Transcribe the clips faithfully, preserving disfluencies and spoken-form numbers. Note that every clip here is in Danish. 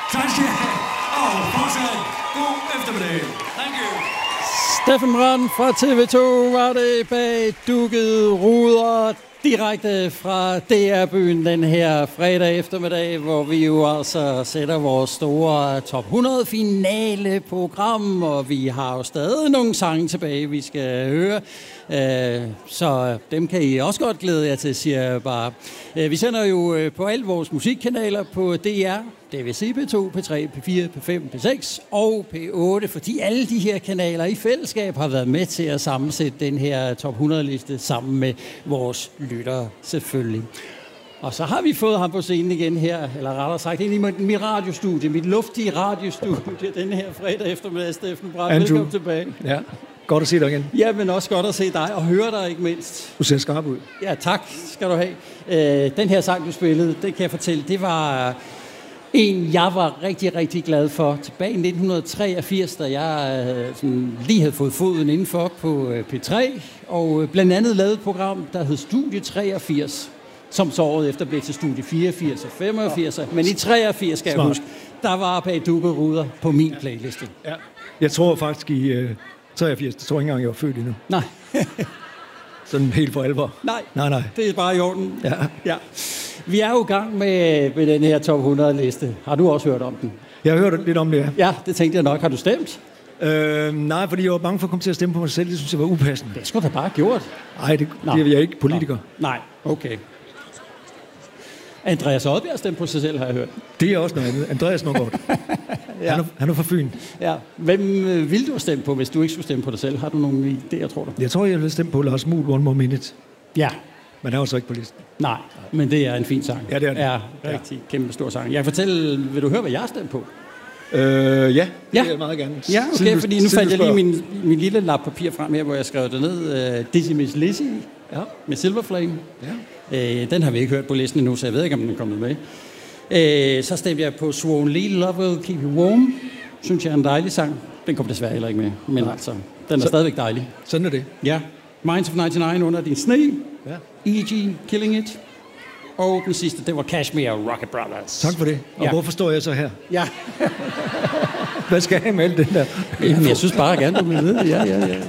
Tak skal I have. Og fortsat god eftermiddag. Thank you. Steffen Brandt fra T V to var det bag dukkede ruder direkte fra D R-byen den her fredag eftermiddag, hvor vi jo altså sætter vores store top hundrede finale program, og vi har jo stadig nogle sange tilbage, vi skal høre. Så dem kan I også godt glæde jer til, siger jeg bare. Vi sender jo på alle vores musikkanaler på D R, det vil sige P to, P tre, P fire, P fem, P seks og P otte, fordi alle de her kanaler i fællesskab har været med til at sammensætte den her top hundrede-liste sammen med vores lyttere selvfølgelig. Og så har vi fået ham på scenen igen her, eller rettere sagt ind i mit radiostudie, mit luftige radiostudie, den her fredag eftermiddag, Steffen Brandt. Velkommen tilbage. Ja. Godt at se dig igen. Ja, men også godt at se dig og høre dig, ikke mindst. Du ser skarp ud. Ja, tak skal du have. Øh, den her sang, du spillede, det kan jeg fortælle, det var en, jeg var rigtig, rigtig glad for. Tilbage i nitten treogfirs, da jeg øh, sådan, lige havde fået foden indenfor på øh, P tre, og øh, blandt andet lavede et program, der hed Studie treogfirs, som så året efter blev til Studie fireogfirs og femogfirs. Men i treogfirs, skal jeg huske, der var bag dukkede ruder på min playliste. Ja. Jeg tror faktisk i... Øh treogfirs, det tror jeg ikke engang, jeg var født endnu. Nej. Sådan helt for alvor. Nej, nej, nej. Det er bare i orden. Ja. Ja. Vi er jo i gang med, med den her top hundrede-liste. Har du også hørt om den? Jeg har hørt lidt om det, ja. Ja, det tænkte jeg nok. Har du stemt? Øh, nej, fordi jeg var bange for at komme til at stemme på mig selv. Det synes jeg var upassende. Det skulle da bare gjort. Nej, det, det er jeg ikke politiker. Nå. Nej, okay. Andreas Odbjerg stemte på sig selv, har jeg hørt. Det er også noget andet. Andreas Nordgaard. Ja. Han, er, han er fra Fyn. Ja. Hvem øh, ville du have stemt på, hvis du ikke skulle stemme på dig selv? Har du nogle idéer, tror du? Jeg tror, jeg ville stemme på Lars Muhl, One More Minute. Ja. Men han var så ikke på listen. Nej, men det er en fin sang. Ja, det er det. Ja, rigtig ja. Kæmpe stor sang. Jeg kan fortælle, vil du høre, hvad jeg har stemt på? Øh, ja, det ja. vil jeg meget gerne. Ja, okay, Siden fordi nu fandt jeg lige min, min lille lap papir frem her, hvor jeg skrev det ned. Uh, Dizzy Miss Lizzy ja. Med Silver Flame. Ja. Uh, den har vi ikke hørt på listen endnu, så jeg ved ikke, om den er kommet med. Uh, så stemte jeg på Swan Lee, Love Will Keep You Warm. Synes jeg er en dejlig sang. Den kom desværre heller ikke med, men nej. Altså, den er så, stadigvæk dejlig. Sådan er det. Ja. Minds of nioghalvfems under din sne. Ja. E G, Killing It. Og den sidste, det var Kashmir og Rocket Brothers. Tak for det. Og ja. Hvorfor står jeg så her? Ja. Hvad skal jeg have med alt det der? Jamen, jeg synes bare gerne, du vil vide. Ja, ja, ja.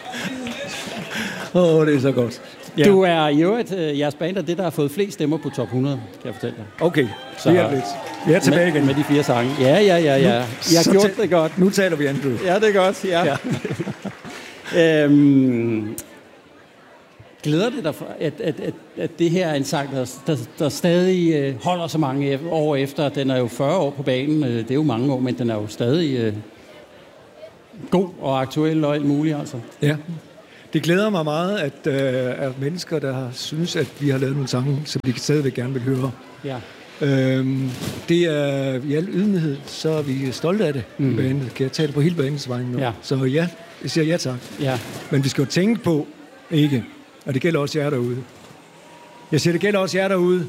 Åh, oh, det er så godt. Ja. Du er i øvrigt, uh, jeres band er det, der har fået flest stemmer på top hundrede, kan jeg fortælle dig. Okay, så det er lidt. Vi er tilbage med, igen. Med de fire sange. Ja, ja, ja, ja. Jeg har gjort det godt. Nu taler vi Andrew. Ja, det er godt, ja. ja. øhm, glæder det dig, for, at, at, at, at det her er en sang, der, der, der stadig øh, holder så mange år efter. Den er jo fyrre år på banen, øh, det er jo mange år, men den er jo stadig øh, god og aktuel og alt muligt, altså. Ja. Det glæder mig meget, at øh, er mennesker, der synes, at vi har lavet nogle sange, som de stadigvæk gerne vil høre. Ja. Øhm, det er i al ydmyghed, så er vi stolte af det. Mm. Bandet. Kan jeg tale på hele banens vegne nu? Ja. Så ja, jeg siger ja tak. Ja. Men vi skal jo tænke på, ikke, og det gælder også jer derude. Jeg siger, det gælder også jer derude.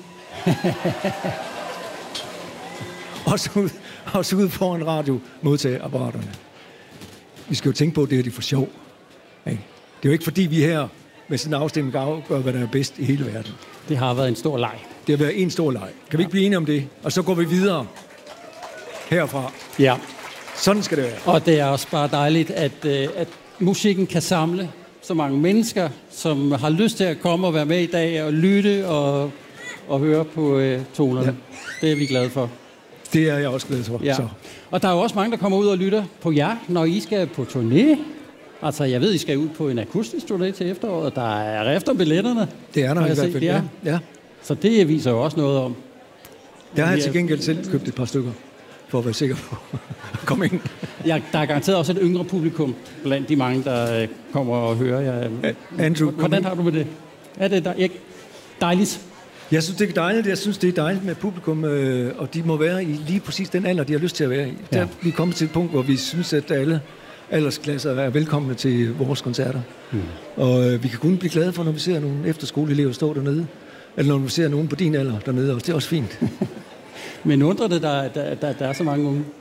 også, ud, også ude foran radio modtageapparaterne. Vi skal jo tænke på, at det er de for sjov. Hey. Det er jo ikke fordi, vi her med sådan en afstemning afgør, hvad der er bedst i hele verden. Det har været en stor leg. Det har været en stor leg. Kan ja. vi ikke blive enige om det? Og så går vi videre herfra. Ja. Sådan skal det være. Og det er også bare dejligt, at, at musikken kan samle så mange mennesker, som har lyst til at komme og være med i dag og lytte og, og høre på øh, tonerne. Ja. Det er vi glade for. Det er jeg også glad for. Ja. Så. Og der er jo også mange, der kommer ud og lytter på jer, når I skal på turné. Altså, jeg ved, I skal ud på en akustisk turné til efteråret. Der er efter billetterne. Det er der i hvert fald, ja. ja. Så det viser jo også noget om. Der har jeg til gengæld selv købt et par stykker, for at være sikker på at komme ind. Ja, der er garanteret også et yngre publikum blandt de mange, der kommer og hører jer. Andrew, hvordan har du med det? Er det dejligt? Jeg synes, det er dejligt. Jeg synes, det er dejligt med publikum, og de må være i lige præcis den alder, de har lyst til at være i. Ja. Der, vi er kommet til et punkt, hvor vi synes, at alle aldersklasser er velkomne til vores koncerter. Mm. Og øh, vi kan kun blive glade for, når vi ser nogle efterskoleelever stå dernede, eller når vi ser nogen på din alder dernede, og det er også fint. Men undrer det, der, der, der, der er så mange unge?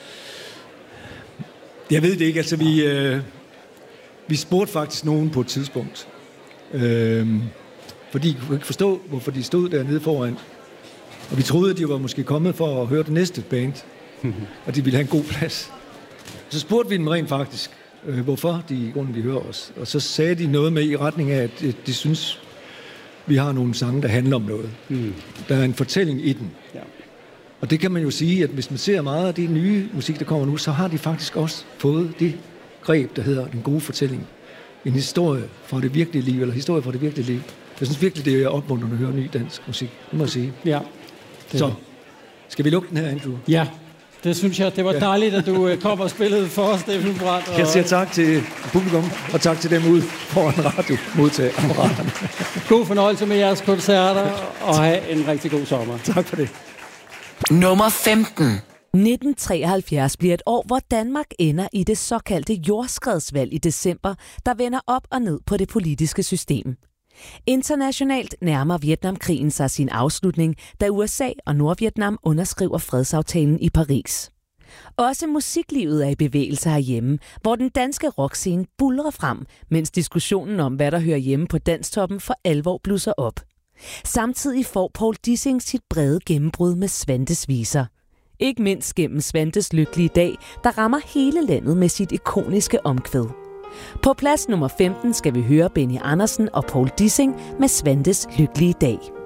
Jeg ved det ikke. Altså, vi, øh, vi spurgte faktisk nogen på et tidspunkt, øh, fordi vi kunne ikke forstå, hvorfor de stod dernede foran. Og vi troede, at de var måske kommet for at høre det næste band. og de ville have en god plads. Så spurgte vi dem rent faktisk, øh, hvorfor de i grunden ville høre os. Og så sagde de noget med i retning af, at de, de synes, vi har nogle sange, der handler om noget. Mm. Der er en fortælling i den. Ja. Og det kan man jo sige, at hvis man ser meget af det nye musik, der kommer nu, så har de faktisk også fået det greb, der hedder den gode fortælling. En historie fra det virkelige liv, eller historie fra det virkelige liv. Jeg synes virkelig, det er opmuntrende at høre ny dansk musik. Det må jeg sige. Ja. Det. Så, skal vi lukke den her, Andrew? Ja, det synes jeg. Det var dejligt, at du kom og spillede for os, Steffen Brandt. Og... Jeg siger tak til publikum, og tak til dem ude foran radiomodtagerapparaterne. God fornøjelse med jeres koncerter, og have en rigtig god sommer. Tak for det. Nummer femten. nitten treoghalvfjerds bliver et år, hvor Danmark ender i det såkaldte jordskredsvalg i december, der vender op og ned på det politiske system. Internationalt nærmer Vietnamkrigen sig sin afslutning, da U S A og Nordvietnam underskriver fredsaftalen i Paris. Også musiklivet er i bevægelse herhjemme, hvor den danske rockscene buldrer frem, mens diskussionen om, hvad der hører hjemme på danstoppen, for alvor blusser op. Samtidig får Poul Dissing sit brede gennembrud med Svantes viser. Ikke mindst gennem Svantes lykkelige dag, der rammer hele landet med sit ikoniske omkvæd. På plads nummer femten skal vi høre Benny Andersen og Poul Dissing med Svantes lykkelige dag.